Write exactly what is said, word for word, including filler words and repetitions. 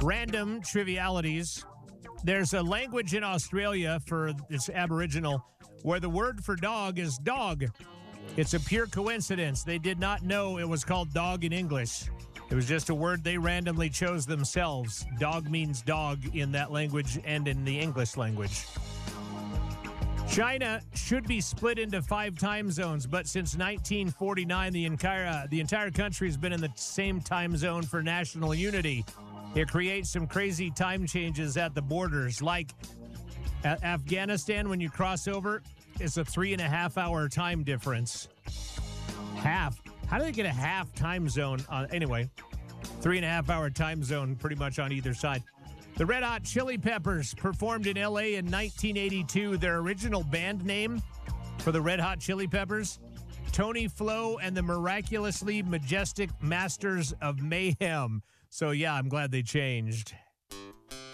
Random trivialities. There's a language in Australia for its Aboriginal where the word for dog is dog. It's a pure coincidence. They did not know it was called dog in English. It was just a word they randomly chose themselves. Dog means dog in that language and in the English language. China should be split into five time zones, but since nineteen forty-nine, the entire, uh, the entire country has been in the same time zone for national unity. It creates some crazy time changes at the borders, like a- Afghanistan, when you cross over, it's a three and a half hour time difference. Half. How do they get a half time zone? On, anyway, three and a half hour time zone pretty much on either side. The Red Hot Chili Peppers performed in L A in nineteen eighty-two. Their original band name for the Red Hot Chili Peppers, Tony Flo and the Miraculously Majestic Masters of Mayhem. So, yeah, I'm glad they changed.